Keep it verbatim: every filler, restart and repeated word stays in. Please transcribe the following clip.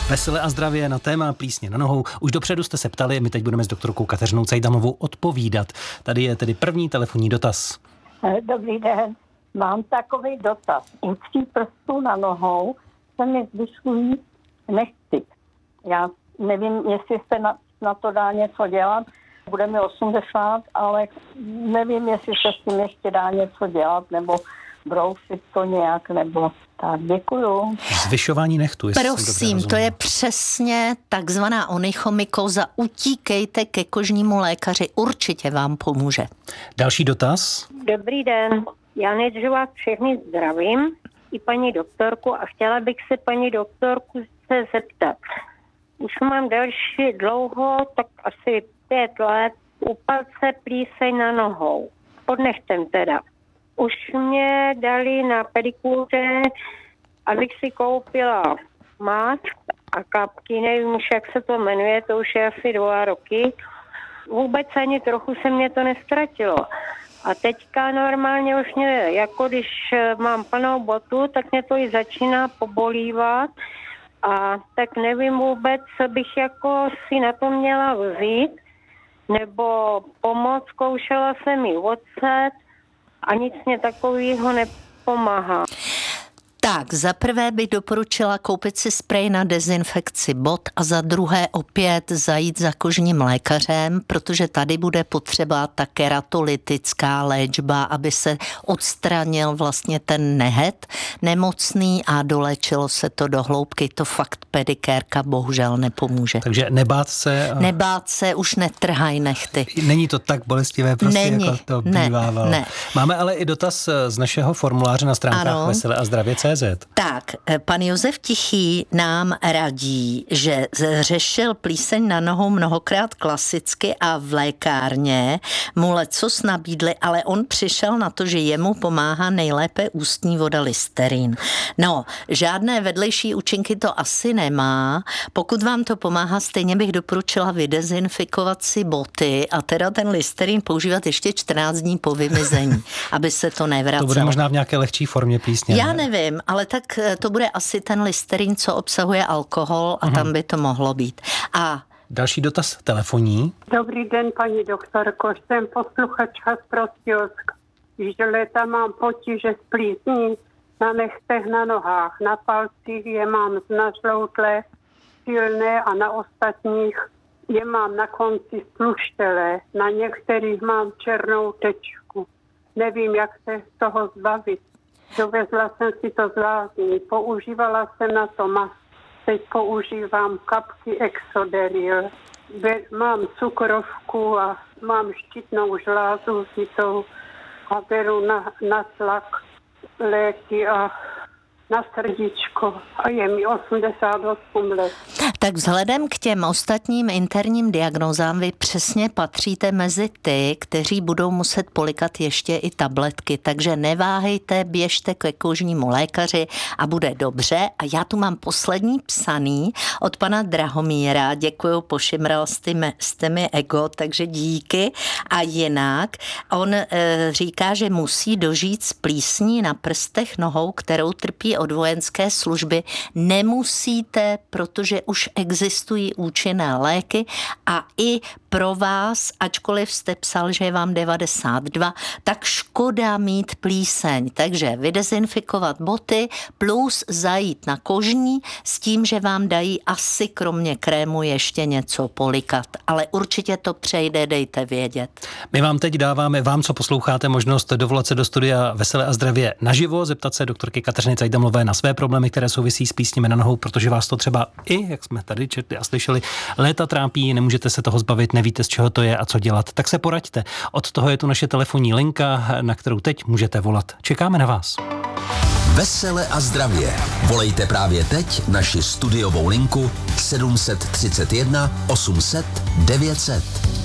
Vesele a zdravě na téma plísně na nohou. Už dopředu jste se ptali, my teď budeme s doktorkou Kateřinou Cajdamovou odpovídat. Tady je tedy první telefonní dotaz. Dobrý den, mám takový dotaz. U tří prstů na nohou se mi zvyšují nechty. Já nevím, jestli se na, na to dá něco dělat. Bude mi osmdesát, ale nevím, jestli se s tím ještě dá něco dělat, nebo brousit to nějak, nebo tak. Děkuju. Zvyšování nechtu. Prosím, to je přesně takzvaná onychomykoza. Utíkejte ke kožnímu lékaři, určitě vám pomůže. Další dotaz. Dobrý den, já nejdřív vás všechny zdravím, i paní doktorku, a chtěla bych se paní doktorku se zeptat. Už mám delší dlouho, tak asi pět let, u palce plíseň na nohou. Pod nechtem teda. Už mě dali na pedikúře, abych si koupila mát a kapky, nevím už, jak se to jmenuje, to už je asi dva roky. Vůbec ani trochu se mě to nestratilo. A teďka normálně už mě, jako když mám plnou botu, tak mě to i začíná pobolívat. A tak nevím vůbec, co bych jako si na to měla vzít, nebo pomoc, zkoušela jsem i ocet a nic mě takového nepomáhá. Tak, za prvé bych doporučila koupit si sprej na dezinfekci bot a za druhé opět zajít za kožním lékařem, protože tady bude potřeba ta keratolytická léčba, aby se odstranil vlastně ten nehet nemocný a dolečilo se to do hloubky. To fakt pedikérka bohužel nepomůže. Takže nebát se. A... Nebát se, už netrhaj nechty. Není to tak bolestivé prostě, Není, jako to ne, bývávalo. Ne. Máme ale i dotaz z našeho formuláře na stránkách vesele a zdravě tečka cé zet. Tak, pan Josef Tichý nám radí, že řešil plíseň na nohou mnohokrát klasicky a v lékárně mu lecos nabídli, ale on přišel na to, že jemu pomáhá nejlépe ústní voda Listerin. No, žádné vedlejší účinky to asi nemá. Pokud vám to pomáhá, stejně bych doporučila vydezinfikovat si boty a teda ten Listerin používat ještě čtrnáct dní po vymizení, aby se to nevracelo. To bude možná v nějaké lehčí formě plísně. Já nevím, ale tak to bude asi ten Listerin, co obsahuje alkohol a uh-huh. tam by to mohlo být. A další dotaz telefonní. Dobrý den, paní doktorko, jsem posluchačka z Prostějovska. Již léta mám potíže s plísní na nechtech, na nohách, na palcích je mám znažloutlé, silné a na ostatních je mám na konci spluštelé. Na některých mám černou tečku. Nevím, jak se z toho zbavit. Dovezla jsem si to z lázní, používala jsem na to mas. Teď používám kapky Exoderil. Mám cukrovku a mám štítnou žlázu zitou a beru na, na tlak léky a na srdíčko a je mi osmdesát osm let. Tak vzhledem k těm ostatním interním diagnózám vy přesně patříte mezi ty, kteří budou muset polikat ještě i tabletky, takže neváhejte, běžte ke kožnímu lékaři a bude dobře. A já tu mám poslední psaný od pana Drahomíra, děkuju, pošimral jste mi ego, takže díky. A jinak, on e, říká, že musí dožít s plísní na prstech nohou, kterou trpí od vojenské služby. Nemusíte, protože už existují účinné léky a i pro vás, ačkoliv jste psal, že je vám devadesát dva, tak škoda mít plíseň. Takže vydezinfikovat boty plus zajít na kožní s tím, že vám dají asi kromě krému ještě něco polikat. Ale určitě to přejde, dejte vědět. My vám teď dáváme, vám, co posloucháte, možnost dovolat se do studia Vesele a zdravě naživo, zeptat se doktorky Kateřiny Cajdamové na své problémy, které souvisí s plísněmi na nohou, protože vás to třeba i, jak jsme tady četli a slyšeli, léta trápí, nemůžete se toho zbavit, nevíte, z čeho to je a co dělat. Tak se poraďte. Od toho je tu naše telefonní linka, na kterou teď můžete volat. Čekáme na vás. Vesele a zdravě. Volejte právě teď naši studiovou linku sedm set třicet jedna osm set devět set.